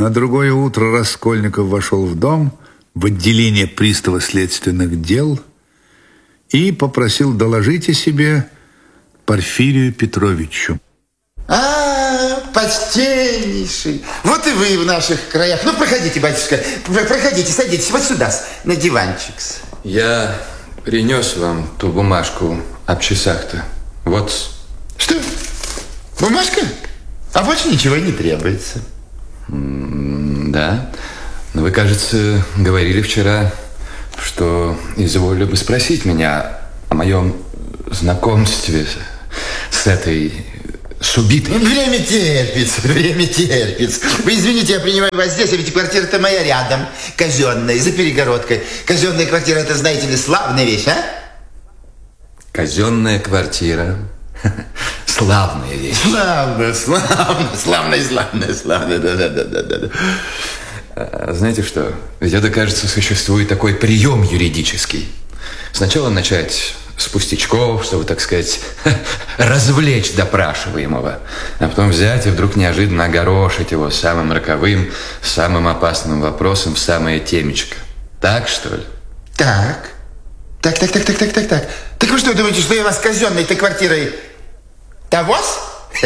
На другое утро Раскольников вошел в дом, в отделение пристава следственных дел и попросил доложить о себе Порфирию Петровичу. Почтеннейший. Вот и вы в наших краях. Ну, проходите, батюшка, проходите, садитесь вот сюда, на диванчик. Я принес вам ту бумажку об часах-то. Вот. Что? Бумажка? А больше ничего не требуется. Да. Но вы, кажется, говорили вчера, что изволили бы спросить меня о моем знакомстве с этой... с убитой. Время терпится, время терпится. Вы извините, я принимаю вас здесь, а ведь квартира-то моя рядом, казенная, за перегородкой. Казенная квартира, это, знаете ли, славная вещь, а? Казенная квартира. Славная вещь. Славная, да. Знаете что? Ведь это, кажется, существует такой прием юридический. Сначала начать с пустячков, чтобы, так сказать, развлечь допрашиваемого, а потом взять и вдруг неожиданно огорошить его самым роковым, самым опасным вопросом в самое темечко. Так, что ли? Так. Так вы что думаете, что я вас казенной-то квартирой тавос?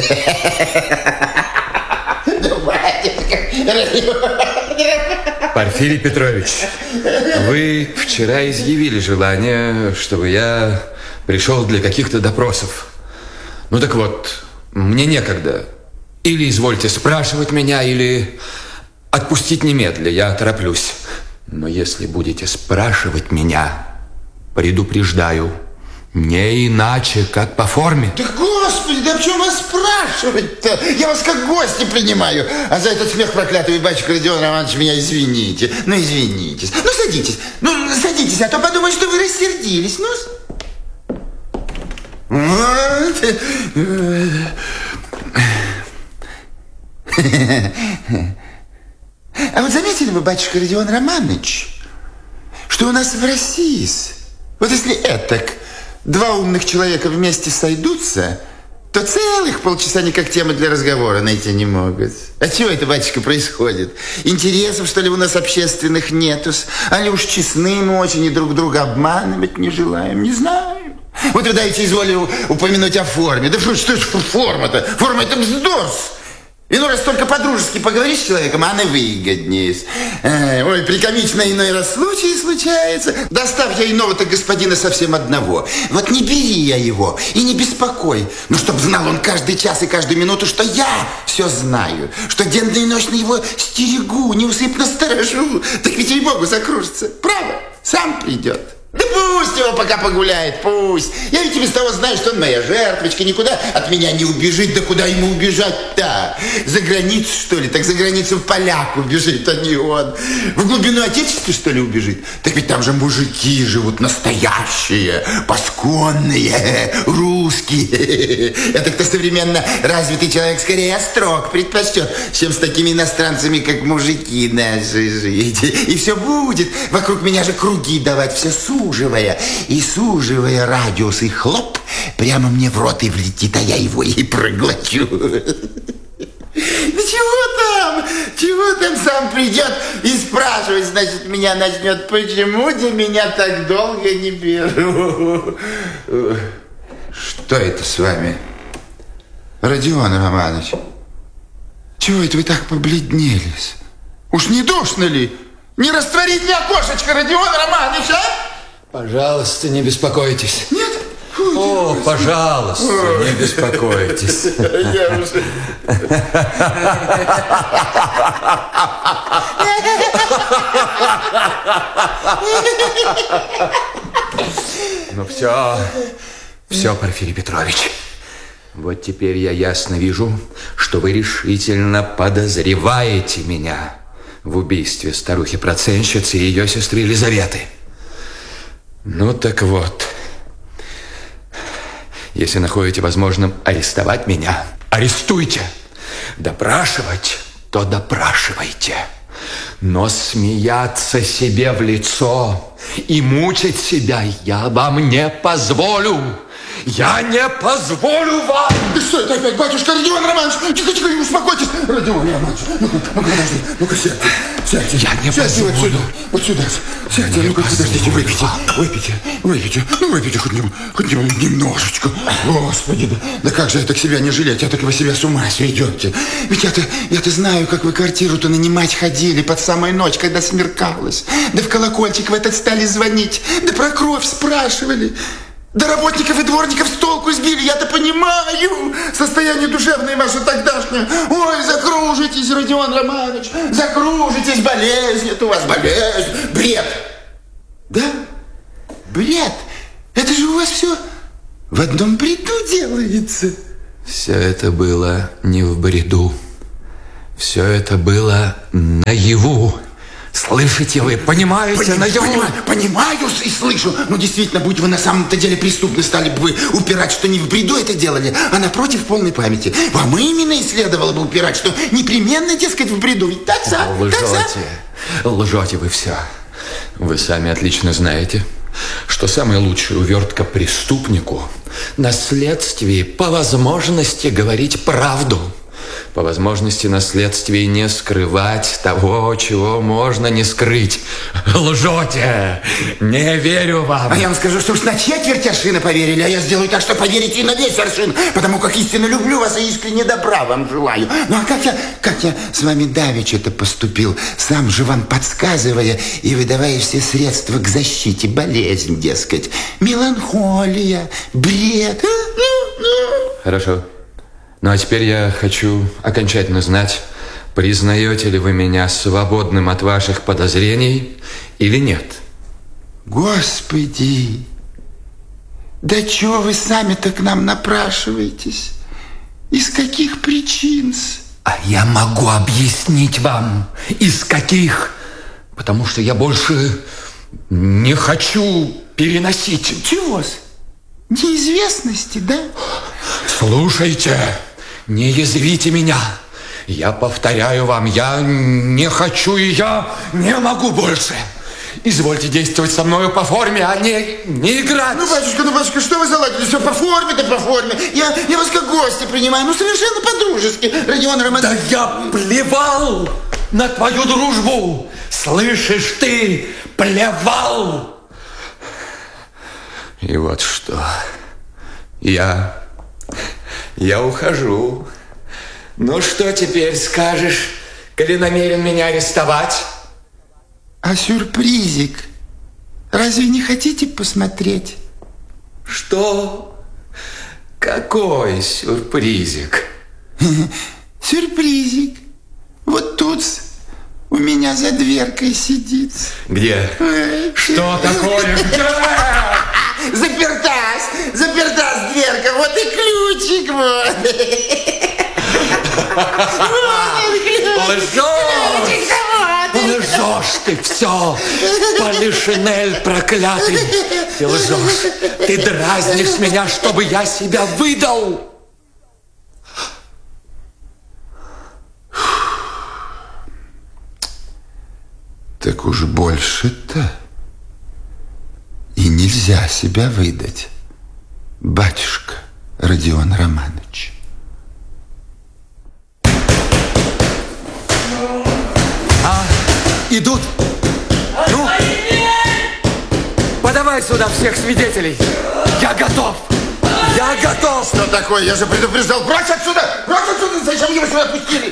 Порфирий Петрович, вы вчера изъявили желание, чтобы я пришел для каких-то допросов. Ну так вот, мне некогда. Или извольте спрашивать меня, или отпустить немедля, я тороплюсь. Но если будете спрашивать меня, предупреждаю, не иначе, как по форме. Да, Господи, да в чем вас спрашивать-то? Я вас как гостя принимаю. А за этот смех проклятый, батюшка Родион Романович, меня извините. Ну, извинитесь. Ну, садитесь, а то подумают, что вы рассердились. А вот заметили вы, батюшка Родион Романович, что у нас в России, вот если этак два умных человека вместе сойдутся, то целых полчаса никак темы для разговора найти не могут. А чего это, батюшка, происходит? Интересов, что ли, у нас общественных нету? Али уж честны мы очень и друг друга обманывать не желаем? Не знаю. Вот вы даете изволили упомянуть о форме. Да что ж форма-то? Форма — это вздор. Иной раз только по-дружески поговоришь с человеком, а она выгоднее. Ой, прикомично иной раз случай случается. Доставь я иного-то господина совсем одного. Вот не бери я его и не беспокой. Ну, чтоб знал он каждый час и каждую минуту, что я все знаю. Что денно и ночно его стерегу, неусыпно сторожу. Так ведь ей-богу закружится. Право, сам придет. Да пусть его пока погуляет, пусть. Я ведь и без того знаю, что он моя жертвочка, никуда от меня не убежит. Да куда ему убежать-то? За границу, что ли? Так за границу в поляк убежит, а не он. В глубину отечества, что ли, убежит? Так ведь там же мужики живут настоящие, пасконные, русские. Это кто современно развитый человек скорее острог предпочтет, чем с такими иностранцами, как мужики наши жить. И все будет. Вокруг меня же круги давать, все суживая радиус, и хлоп, прямо мне в рот и влетит, а я его и проглочу. Да чего там, сам придет и спрашивать, значит, меня начнет, почему ты меня так долго не беру? Что это с вами, Родион Романович? Чего это вы так побледнелись? Уж не душно ли? Не растворить мне окошечко, Родион Романович, а? Пожалуйста, не беспокойтесь. Нет? О, пожалуйста, не беспокойтесь. Я уже... Ну все, Порфирий Петрович. Вот теперь я ясно вижу, что вы решительно подозреваете меня в убийстве старухи-процентщицы и ее сестры Елизаветы. Ну так вот, если находите возможным арестовать меня, арестуйте. Допрашивать, то допрашивайте. Но смеяться себе в лицо и мучить себя я вам не позволю. Я не позволю вам! Да что это опять, батюшка Родион Романович? Тихо, успокойтесь. Родион Родион Романович, ну-ка, подожди, ну-ка, сядьте. Я не сядьте позволю. вот сюда, сядьте, ну-ка, подождите, выпейте хоть немножечко. Господи, да как же это к себя не жалеть, а так вы себя с ума сведете. Ведь я-то знаю, как вы квартиру-то нанимать ходили под самую ночь, когда смеркалось. Да в колокольчик в этот стали звонить, да про кровь спрашивали. Да работников и дворников с толку сбили, я-то понимаю. Состояние душевное ваше тогдашнее. Ой, закружитесь, Родион Романович, закружитесь, болезнь, это у вас болезнь, бред. Да, бред. Это же у вас все в одном бреду делается. Все это было не в бреду. Все это было наяву. Слышите вы, понимаете? Понимаю и слышу. Но действительно, будь вы на самом-то деле преступны, стали бы вы упирать, что не в бреду это делали, а напротив полной памяти. Вам именно и следовало бы упирать, что непременно, дескать, в бреду. Ведь так, Лжете вы все. Вы сами отлично знаете, что самая лучшая увертка преступнику на следствии по возможности говорить правду. По возможности на следствии не скрывать того, чего можно не скрыть. Лжете! Не верю вам! А я вам скажу, что уж на четверть аршина поверили, а я сделаю так, что поверите и на весь аршин, потому как истинно люблю вас и искренне добра вам желаю. Ну а как я с вами давеча-то поступил, сам же вам подсказывая и выдавая все средства к защите, болезнь, дескать, меланхолия, бред. Хорошо. Ну, а теперь я хочу окончательно знать, признаете ли вы меня свободным от ваших подозрений или нет? Господи, да чего вы сами-то к нам напрашиваетесь? Из каких причин? А я могу объяснить вам, из каких. Потому что я больше не хочу переносить. Чего-с? Неизвестности, да? Слушайте, не язвите меня. Я повторяю вам, я не хочу и я не могу больше. Извольте действовать со мною по форме, а не играть. Ну, батюшка, что вы заладили? Все по форме, да по форме. Я вас как гостя принимаю, ну, совершенно по-дружески, Родион Романович. Да я плевал на твою дружбу. Слышишь ты, плевал. И вот что. Я ухожу. Ну, что теперь скажешь, коли намерен меня арестовать? А сюрпризик разве не хотите посмотреть? Что? Какой сюрпризик? Сюрпризик. Вот тут у меня за дверкой сидит. Где? Что такое? Где? Запертась дверка, вот и ключик, вот. Лжешь ты все, Полишинель проклятый. Ты лжешь, ты дразнишь меня, чтобы я себя выдал. Так уж больше-то и нельзя себя выдать, батюшка Родион Романович. Идут. Ну, подавай сюда всех свидетелей. Я готов. Я готов. Что такое? Я же предупреждал. Брось отсюда! Брось отсюда! Зачем его сюда пустили?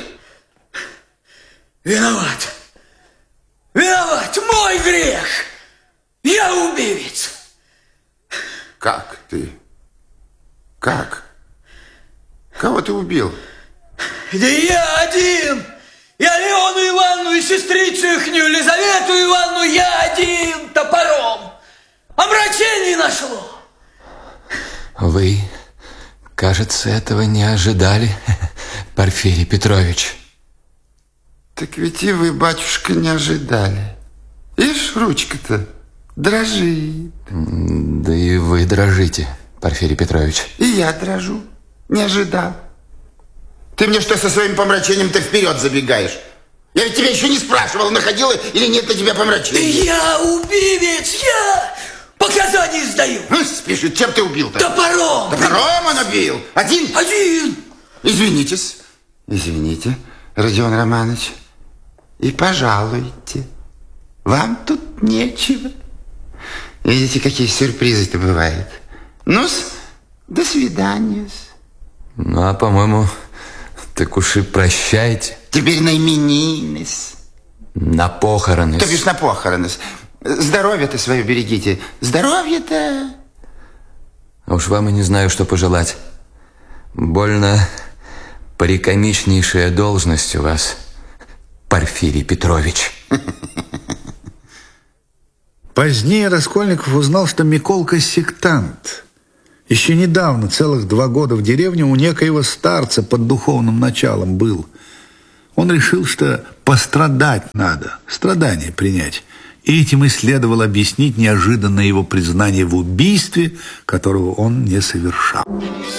Виноват. Виноват. Мой грех. Я убивец. Как ты? Как? Кого ты убил? Да я один. Я Леону Ивановну и сестрицу ихнюю Лизавету Ивановну, я один топором. Омрачение нашло. Вы, кажется, этого не ожидали, Порфирий Петрович. Так ведь и вы, батюшка, не ожидали. Ишь, ручка-то дрожит. Да и вы дрожите, Порфирий Петрович. И я дрожу. Не ожидал. Ты мне что со своим помрачением-то вперед забегаешь? Я ведь тебя еще не спрашивал, находила или нет на тебя помрачения. Я убивец, я показания сдаю. Ну, спешит, чем ты убил-то? Топором. Топором он убил? Один? Один. Извинитесь. Извините. Родион Романович, и пожалуйте. Вам тут нечего. Видите, какие сюрпризы-то бывают. Ну-с, до свидания. Ну, а, по-моему, так уж и прощайте. Теперь на именины. На похороны. То бишь на похороны. Здоровье-то свое берегите. Здоровье-то. А уж вам и не знаю, что пожелать. Больно прикомичнейшая должность у вас, Порфирий Петрович. Позднее Раскольников узнал, что Миколка сектант. Еще недавно, целых 2 года в деревне у некоего старца под духовным началом был. Он решил, что пострадать надо, страдания принять. И этим и следовало объяснить неожиданное его признание в убийстве, которого он не совершал.